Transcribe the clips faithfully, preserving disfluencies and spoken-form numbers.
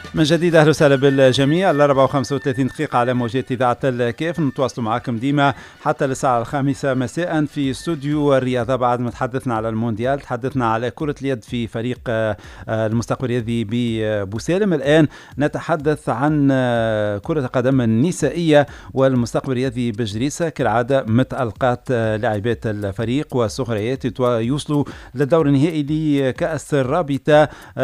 من جديد أهلا وسهلا بالجميع. الأربعة وخمسة وثلاثين دقيقة على موجات إذاعة الكيف، نتواصل معكم ديما حتى الساعة الخامسة مساء في استوديو الرياضة. بعد ما تحدثنا على المونديال، تحدثنا على كرة اليد في فريق المستقبل الرياضي ببوسالم. الآن نتحدث عن كرة القدم النسائية والمستقبل الرياضي بجريسة. كالعادة متألقات لاعبات الفريق وصغريات يوصلوا للدور النهائي لكأس الرابطة،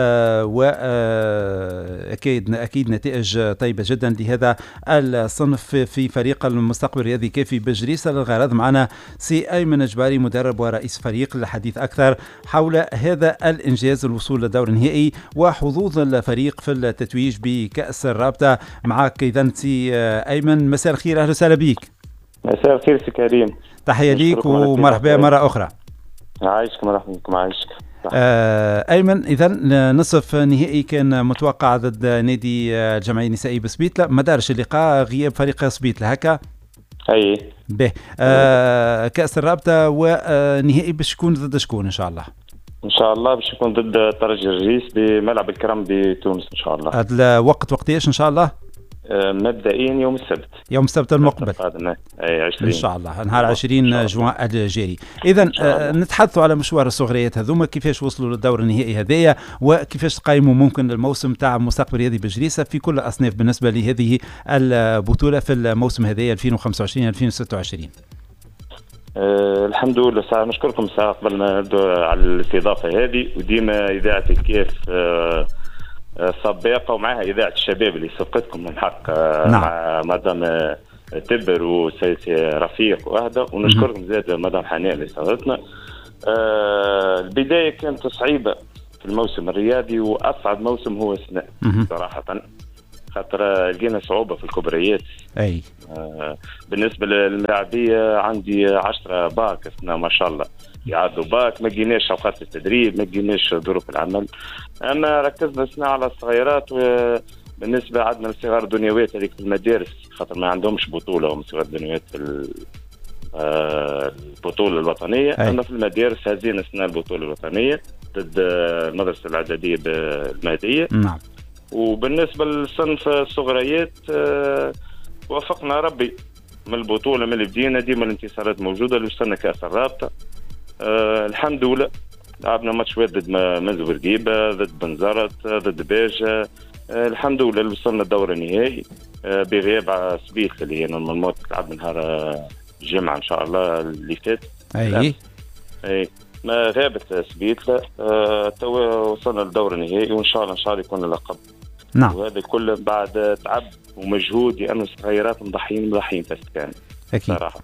و أكيد أكيد نتائج طيبة جدا لهذا الصنف في فريق المستقبل الرياضي كافي بجريسة. للغرض معنا سي أيمن جباري مدرب ورئيس فريق للحديث أكثر حول هذا الإنجاز، الوصول للدور النهائي وحظوظ الفريق في التتويج بكأس الرابطة. معك إذا سي أيمن، مساء الخير، أهلا وسهلا بك. مساء الخير سي كريم، تحية ليك ومرحبا مرة أخرى. عايشك مرحبا بكم. عايشك آه أيمن، إذا نصف نهائي كان متوقع ضد نادي الجمعية النسائية بسبيتلا، ما دارش اللقاء، غياب فريق سبيتلا هكا. أي به آه كأس الرابطة ونهائي باش يكون ضد شكون إن شاء الله؟ إن شاء الله باش يكون ضد ترجي الرئيس بملعب الكرم بتونس إن شاء الله. هذا الوقت وقتاش إن شاء الله؟ مبدئيا يوم السبت يوم السبت المقبل ان شاء الله، نهار عشرين جوان الجاري. اذا آه نتحدثوا على مشوار الصغريات هذوما، كيفاش وصلوا للدور النهائي هذايا، وكيفاش تقيموا ممكن الموسم تاع مستقبل رياضي بجريسة في كل الاصناف بالنسبه لهذه البطوله في الموسم هذايا ألفين وخمسة وعشرين ألفين وستة وعشرين. أه الحمد لله. ساعة نشكركم ساعة قبل ما نبدأ على الاستضافه هذه، وديما اذاعه الكيف أه سباقه ومعها اذاعه الشباب اللي سبقتكم من حق. نعم. مع مدام تبر وسيسي رفيق وهذا، ونشكركم زاد مدام حنان اللي صارتنا. آه البدايه كانت صعيبه في الموسم الرياضي، واصعب موسم هو السنه صراحه، خاطر لقينا صعوبه في الكبريات. اي آه بالنسبه للملاعبيه عندي عشرة باك السنه ما شاء الله يعدوا باك، ما جيناش اوقات التدريب، ما جيناش ظروف العمل، اما ركزنا السنه على الصغيرات. وبالنسبه عندنا الصغار الدنيويات هذيك في المدارس، خاطر ما عندهمش بطوله هم صغار الدنيويات في البطوله الوطنيه. أي. اما في المدارس هزينا السنه البطوله الوطنيه ضد المدرسه الاعداديه بالمهديه. نعم. وبالنسبه للصنف الصغريات وفقنا ربي من البطوله، من اللي بدينا ديما الانتصارات موجوده، اللي وصلنا كاس الرابطه. أه الحمد لله. لعبنا ماتشات ضد منزل ورقيبه، ضد بنزرت، ضد باجه. أه الحمد لله اللي وصلنا الدور النهائي أه بغياب سبيت اللي هي نورمالمون تلعب نهار الجمعه ان شاء الله اللي فات. اي اي ما غابت سبيت. أه تو وصلنا للدور النهائي، وان شاء الله ان شاء الله يكون اللقب. نعم. وهذا كله بعد تعب ومجهود، لانه الصغيرات مضحيين مضحيين كان اكيد صراحه.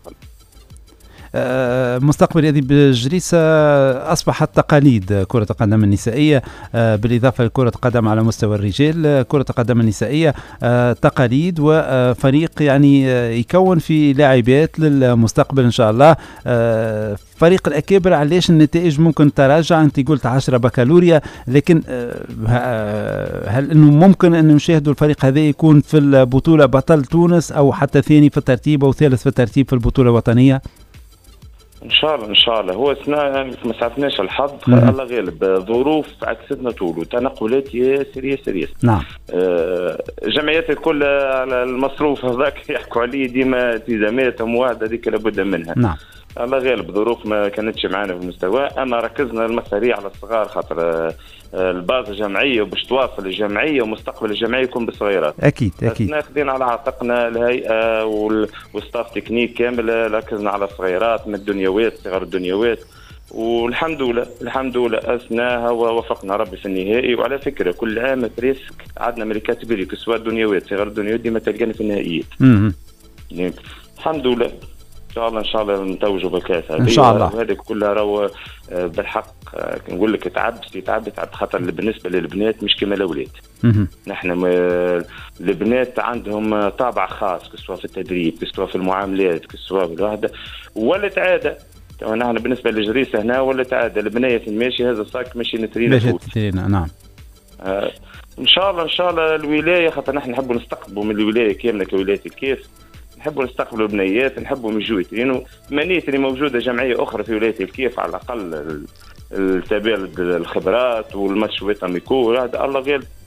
مستقبل رياضي بجريسة أصبحت تقاليد كرة القدم النسائية، بالإضافة لكرة القدم على مستوى الرجال. كرة القدم النسائية تقاليد وفريق يعني يكون في لاعبات للمستقبل إن شاء الله. فريق الأكابر علاش النتائج ممكن تراجع؟ أنت قلت عشرة بكالوريا، لكن هل أنه ممكن أن نشاهدوا الفريق هذا يكون في البطولة بطل تونس، أو حتى ثاني في الترتيب أو ثالث في الترتيب في البطولة الوطنية؟ ان شاء الله ان شاء الله. هو سنة يعني ما سعفناش الحظ، الله غالب، ظروف عكستنا طول وتنقلات ياسر ياسر ياسر. نعم. آه جمعيات الكل على المصروف هذاك يحكوا عليه ديما التزاماتهم واحده هذيك لابد منها. نعم. الله غالب، ظروف ما كانتش معنا في المستوى، اما ركزنا المساريع على الصغار، خاطر الباز الجمعيه وباش تواصل الجمعيه ومستقبل الجمعيه يكون بالصغيرات. اكيد اكيد. ناخذين على عاتقنا الهيئه والستاف تكنيك كامل، ركزنا على الصغيرات من الدنيوات صغار الدنيوات، والحمد لله الحمد لله اسناها ووفقنا ربي في النهائي. وعلى فكره كل عام بريسك عندنا من الكاتيجوري سواء الدنيوات صغار الدنيوات ديما تلقانا في النهائيات. يعني الحمد لله ان شاء الله ان شاء الله نتوجوا بالكاس ان شاء الله. وهذا كلها راهو بالحق نقول لك تعب يتعب يتعب، خاطر بالنسبه للبنات مش كما الاولاد. نحن البنات عندهم طابع خاص، كسوا في التدريب، كسوا في المعاملات، كسوا في الوحده، ولت عاده. نحن بالنسبه لجريسه هنا ولت عاده البنيه في الماشي هذا صاك ماشي نترينا فوت. نعم. آه ان شاء الله ان شاء الله الولايه، خاطر نحن نحبوا نستقبلوا من الولايه كامله كولايه الكيف، نحبوا نستقبلوا البنيات، نحبوا يجوا لانه تمنيت اللي موجوده جمعيه اخرى في ولايه الكيف على الاقل التابع الخبرات والماتش ويتاميكو هذا الله غالب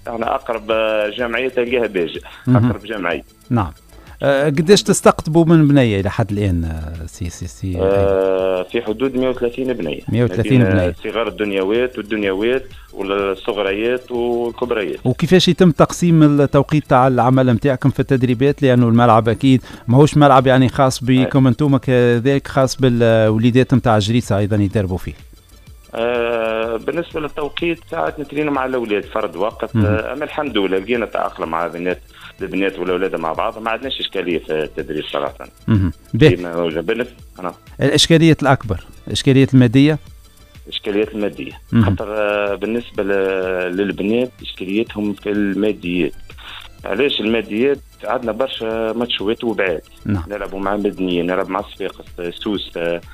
احنا اقرب جمعيه تلقاها باجئ، اقرب جمعيه. نعم. أه قديش تستقطبوا من بنيه الى حد الان سي سي سي؟ أه في حدود مئة وثلاثين بنيه. مئة وثلاثين بنيه. صغار الدنياوات والدنيوات والصغريات والكبريات. وكيفاش يتم تقسيم التوقيت تاع العمل نتاعكم في التدريبات؟ لانه الملعب اكيد ماهوش ملعب يعني خاص بكم انتم، كذلك خاص بالوليدات نتاع جريسه ايضا يدربوا فيه. آه بالنسبه للتوقيت ساعات نترينا مع الاولاد فرد وقت. آه اما الحمد لله لقينا تاقلم مع البنات البنات والاولاد مع بعض، ما عندناش اشكاليه في التدريب صراحه. اها انا الاشكاليه الاكبر الاشكاليه الماديه. الاشكاليات الماديه خاطر آه بالنسبه للبنات اشكاليتهم في الماديات. علاش الماديات؟ عندنا برشا ماتشوات وبعاد. نعم. نلعبوا مع مدنيه، نلعب مع صفاقس، سوس،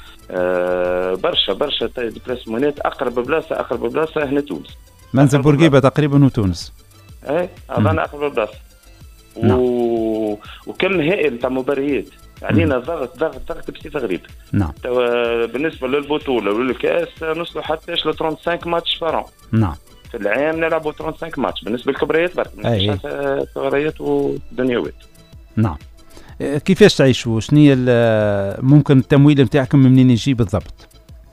آه برشا برشا ديبلاسمونات. اقرب بلاصه اقرب بلاصه هنا تونس، منزل بورقيبه تقريبا وتونس. اي اظن اقرب بلاصه. نعم. و... وكم هائل تاع مباريات علينا. يعني ضغط ضغط ضغط بصفه غريبه. نعم. بالنسبه نلبطوله وللكاس نوصلوا حتى ل خمسة وثلاثين ماتش فرون. نعم. في العام نلعبوا خمسة وثلاثين ماتش بالنسبه للكبريات برك، مش صغريات ودنيوات. نعم. كيفاش تعيشوا؟ شنو هي ممكن التمويل نتاعكم منين يجي بالضبط؟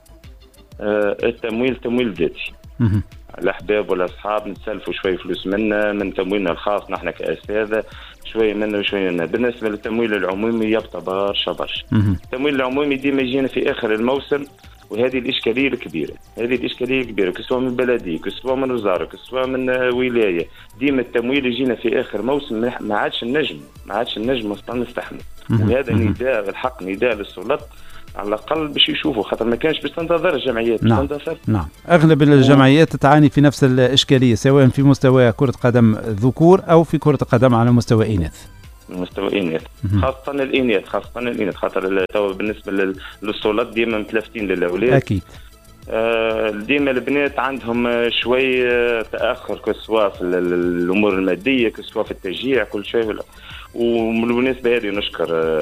آه التمويل تمويل ذاتي. الاحباب والاصحاب نتسلفوا شويه فلوس منا من تمويلنا الخاص نحن كاساتذه، شويه منا وشويه منا. بالنسبه للتمويل العمومي يبقى برشا برشا. التمويل العمومي ديما يجينا في اخر الموسم، وهذه الاشكاليه الكبيره. هذه الاشكاليه الكبيره كسوا من بلديه كسوا من وزاره كسوا من ولايه. ديما التمويل يجينا في اخر موسم، ما عادش النجم ما عادش النجم اصلا نستحمل. وهذا نداء الحق، نداء للسلطات على الاقل باش يشوفوا، خاطر ما كانش باش تنتظر الجمعيات. نعم. نعم. اغلب الجمعيات تعاني في نفس الاشكاليه، سواء في مستوى كره قدم ذكور او في كره قدم على مستوى اناث. مستوى اناث، خاصه الاناث خاصه الاناث خاطر تو بالنسبه للسلطات ديما متلفتين للاولاد. اكيد. آه ديما البنات عندهم شوي تاخر كسوا في الامور الماديه كسوا في التشجيع كل شيء. وبالمناسبه هذه نشكر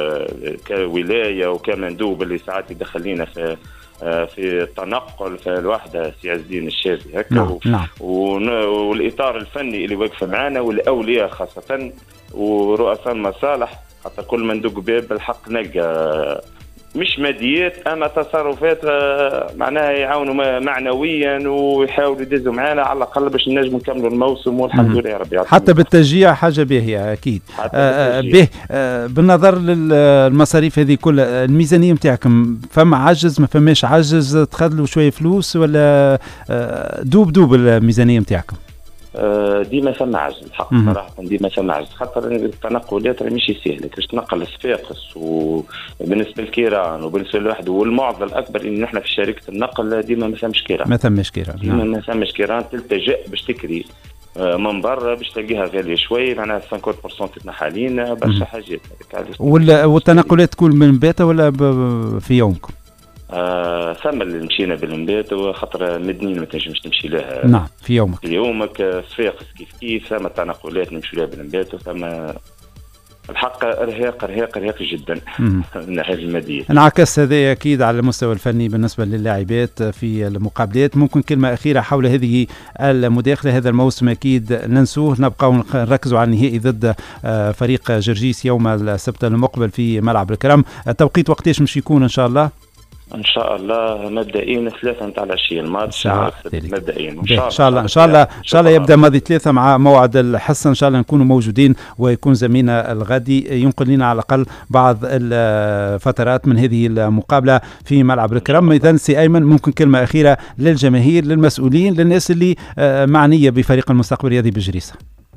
كولايه وكمندوب اللي ساعات يدخل لنا في في التنقل في الوحده سي عز الدين الشاذلي هكا. نعم. نعم. والاطار الفني اللي واقف معنا والاولياء خاصه ورؤساء المصالح، خاطر كل ما ندق باب بالحق نلقى مش ماديات اما تصرفات معناها يعاونوا معنويا ويحاولوا يدزوا معنا على الاقل باش نجموا نكملوا الموسم. والحمد لله يا رب يعطيهم. حتى بالتشجيع حاجه باهيه اكيد. آه به آه بالنظر للمصاريف هذه كلها، الميزانيه نتاعكم فما عجز ما فماش عجز؟ تخذلوا شويه فلوس ولا آه دوب دوب الميزانيه نتاعكم؟ ديما ثم عجز الحق صراحه، ديما ثم عجز خاطر التنقلات راه ماشي سهله. باش تنقل لصفاقس وبالنسبه لكيران وبالنسبه لوحده، والمعضله الاكبر ان نحن في شركه النقل ديما ما ثمش كيران. ما ثمش كيران. ديما ما ثمش كيران. تلتجئ باش تكري من برا باش تلقيها غاليه شوي، معناها خمسين بالمئة تتنحى علينا برشا حاجات. والتنقلات تكون من باتا ولا في يومكم؟ آه ثم اللي مشينا بالمبات وخاطر مدنين ما تنجمش تمشي لها. نعم في يومك. في يومك صفاقس كيف كيف ثم التنقلات نمشي لها بالمبات، وثم الحق ارهاق ارهاق ارهاق جدا من الناحيه الماديه. انعكس هذا اكيد على المستوى الفني بالنسبه للاعبات في المقابلات. ممكن كلمه اخيره حول هذه المداخله؟ هذا الموسم اكيد ننسوه، نبقى نركزوا على النهائي ضد فريق جرجيس يوم السبت المقبل في ملعب الكرم. التوقيت وقتاش مش يكون ان شاء الله؟ ان شاء الله مبدئيا ثلاثة نتاع العشية الماتش مبدئيا ان شاء الله. ان شاء الله ان شاء الله ان شاء الله يبدا ماضي ثلاثة مع موعد الحصة، ان شاء الله نكونوا موجودين ويكون زميلنا الغادي ينقل لنا على الاقل بعض الفترات من هذه المقابلة في ملعب الكرم. اذا سي ايمن ممكن كلمة اخيرة للجماهير للمسؤولين للناس اللي معنية بفريق المستقبل الرياضي بجريسة؟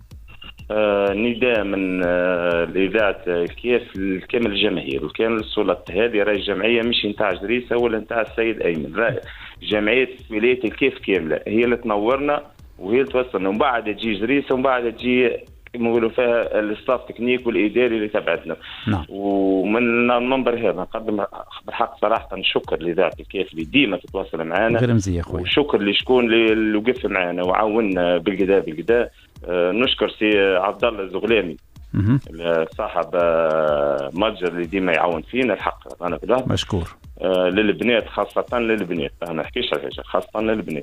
آه نداء من آه اذاعه كيف لكامل الجماهير وكامل السلطات. هذه راهي الجمعيه مش نتاع جريسه ولا نتاع السيد ايمن، راهي جمعيه ولايه الكيف كامله هي اللي تنورنا وهي اللي توصلنا. ومن بعد تجي جريسه ومن بعد تجي نقولوا فيها الستاف تكنيك والاداري اللي تبعتنا. نعم. ومن المنبر هذا نقدم بالحق صراحه شكر لاذاعه الكيف اللي ديما تتواصل معنا. غير مزيه خويا. وشكر لشكون اللي وقف معنا وعاوننا بالقدا بالقدا. آه نشكر سي عبد الله الزغلامي صاحب آه متجر اللي ديما يعاون فينا الحق انا كذا مشكور. آه للبنات، خاصة للبنات، أنا ما نحكيش على حاجة، خاصة للبنات.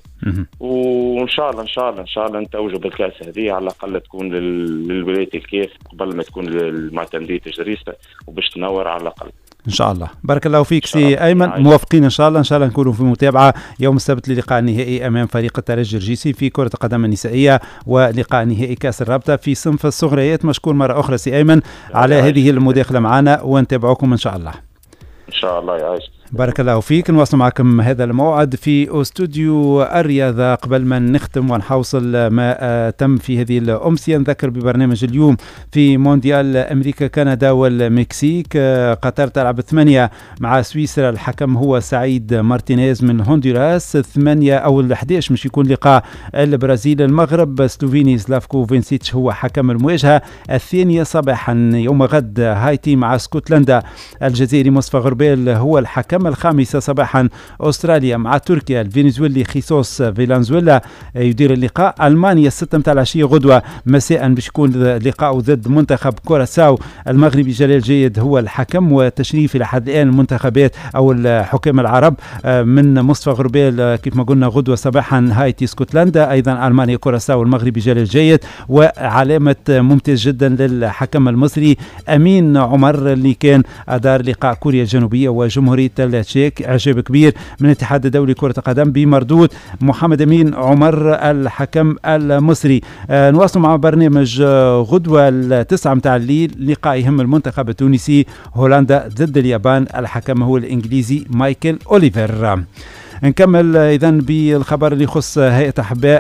وإن شاء الله إن شاء الله إن شاء الله نتوجوا بالكأس هذه على الأقل تكون للولايات الكيف قبل ما تكون للمعتمدية تجريس، وباش تنور على الأقل. ان شاء الله. بارك الله فيك سي ايمن، موافقين ان شاء الله. ان شاء الله نكونوا في متابعه يوم السبت للقاء النهائي امام فريق الترجي الجرجيسي في كره القدم النسائيه، ولقاء نهائي كاس الرابطه في صنف الصغريات. مشكور مره اخرى سي ايمن على هذه المداخله معنا، ونتابعكم ان شاء الله. ان شاء الله يعيش. بارك الله فيك. نواصل معكم هذا الموعد في استوديو الرياضة. قبل ما نختم ونحوصل ما تم في هذه الأمسية، نذكر ببرنامج اليوم في مونديال أمريكا كندا والمكسيك. قطر تلعب ثمانية مع سويسرا، الحكم هو سعيد مارتينيز من هندوراس. ثمانية أو الحديش مش يكون لقاء البرازيل المغرب، سلوفيني سلافكو فينسيتش هو حكم المواجهة. الثانية صباحا يوم غد هايتي مع اسكتلندا، الجزائري مصطفى غربيل هو الحكم. الخامسة صباحا أستراليا مع تركيا، الفنزويلي خيسوس فيلانزويلا يدير اللقاء. ألمانيا الستة متاع العشية غدوة مساء باش يكون لقاء ضد منتخب كوراساو، المغربي جلال جيد هو الحكم. وتشريف إلى حد الآن المنتخبات أو الحكام العرب من مصطفى غربيل كيف ما قلنا غدوة صباحا هايتي اسكتلندا، أيضا ألمانيا كوراساو، المغربي جلال جيد. وعلامة ممتاز جدا للحكم المصري أمين عمر اللي كان أدار لقاء كوريا الجنوبية وجمهورية التشيك. إعجاب كبير من الاتحاد الدولي كرة القدم بمردود محمد أمين عمر الحكم المصري. آه نواصل مع برنامج غدوة التسعة متاع الليل، لقاء يهم المنتخب التونسي هولندا ضد اليابان، الحكم هو الإنجليزي مايكل أوليفر. نكمل اذا بالخبر اللي يخص هيئه احباء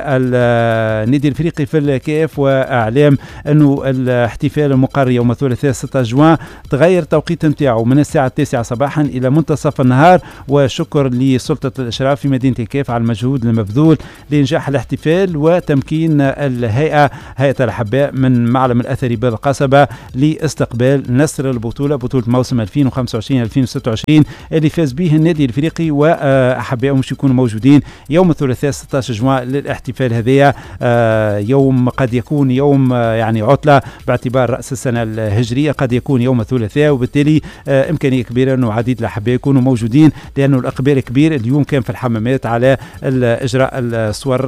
النادي الافريقي في الكاف، واعلام انه الاحتفال المقرر يوم الثلاثاء ستة جوان تغير التوقيت نتاعو من الساعه التاسعة صباحا الى منتصف النهار. وشكر لسلطه الاشراف في مدينه الكاف على المجهود المبذول لانجاح الاحتفال وتمكين الهيئه هيئه الاحباء من معلم الاثري بالقصبه لاستقبال نسر البطوله، بطوله موسم ألفين وخمسة وعشرين ألفين وستة وعشرين اللي فاز به النادي الافريقي، واحباء مش يكونوا موجودين يوم الثلاثاء ستة عشر جوان للاحتفال هذايا. آه يوم قد يكون يوم آه يعني عطلة باعتبار رأس السنة الهجرية، قد يكون يوم الثلاثاء، وبالتالي آه إمكانية كبيرة أنه عديد الأحباء يكونوا موجودين، لأنه الإقبال كبير. اليوم كان في الحمامات على إجراء الصور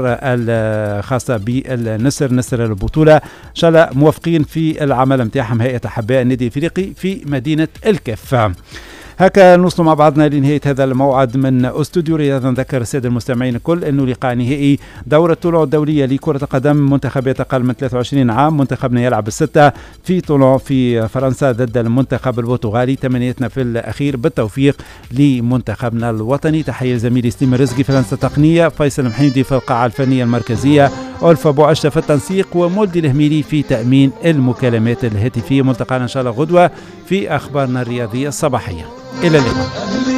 الخاصة بالنسر نسر البطولة. إن شاء الله موافقين في العمل متاعهم هيئة أحباء النادي الافريقي في مدينة الكاف. هكا نوصل مع بعضنا لنهاية هذا الموعد من استوديو رياضة. نذكر السادة المستمعين الكل أنه لقاء نهائي دورة طولون الدولية لكرة القدم منتخبات أقل من ثلاثة وعشرين عام. منتخبنا يلعب الستة في طولون في فرنسا ضد المنتخب البرتغالي. تمنياتنا في الأخير بالتوفيق لمنتخبنا الوطني. تحية زميلي سليم الرزقي في الهندسة التقنية، فيصل محمدي في القاعة الفنية المركزية، ألفا بو عشة في التنسيق، ومولدي الهميلي في تأمين المكالمات الهاتفية. ملتقانا إن شاء الله غدوة في أخبارنا الرياضية الصباحية. إلى اللقاء.